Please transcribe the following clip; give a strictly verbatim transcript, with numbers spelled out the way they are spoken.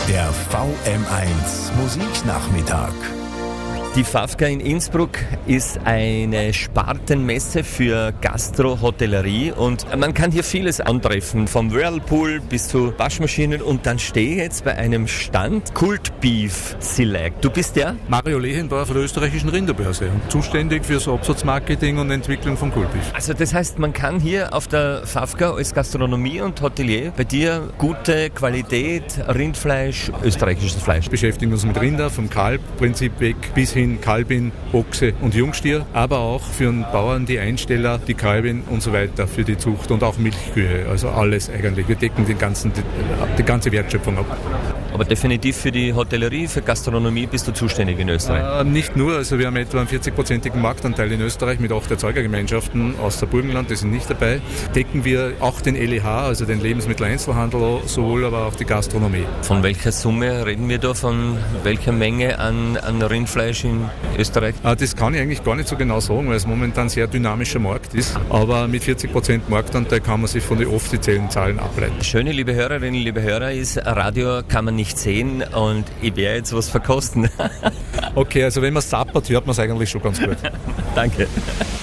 Der V M eins Musiknachmittag. Die Fafka in Innsbruck ist eine Spartenmesse für Gastro-Hotellerie und man kann hier vieles antreffen, vom Whirlpool bis zu Waschmaschinen, und dann stehe ich jetzt bei einem Stand Kult Beef Select. Du bist der? Mario Lehendorfer von der österreichischen Rinderbörse und zuständig fürs Absatzmarketing und Entwicklung von Kult Beef. Also das heißt, man kann hier auf der Fafka als Gastronomie und Hotelier bei dir gute Qualität, Rindfleisch, österreichisches Fleisch. Wir beschäftigen uns mit Rinder, vom Kalbprinzip weg bis hin Kalbin, Ochse und Jungstier, aber auch für den Bauern, die Einsteller, die Kalbin und so weiter für die Zucht und auch Milchkühe, also alles eigentlich. Wir decken den ganzen, die, die ganze Wertschöpfung ab. Aber definitiv für die Hotellerie, für Gastronomie bist du zuständig in Österreich? Äh, nicht nur, also wir haben etwa einen vierzig-prozentigen Marktanteil in Österreich mit acht Erzeugergemeinschaften aus der Burgenland, die sind nicht dabei. Decken wir auch den L E H, also den Lebensmitteleinzelhandel, sowohl aber auch die Gastronomie. Von welcher Summe reden wir da, von welcher Menge an, an Rindfleisch in Österreich? Äh, das kann ich eigentlich gar nicht so genau sagen, weil es momentan ein sehr dynamischer Markt ist. Aber mit vierzig Prozent Marktanteil kann man sich von den offiziellen Zahlen ableiten. Schöne, liebe Hörerinnen, liebe Hörer, ist, Radio kann man nicht sehen und ich werde jetzt was verkosten. Okay, also wenn man sappert, hört man es eigentlich schon ganz gut. Danke.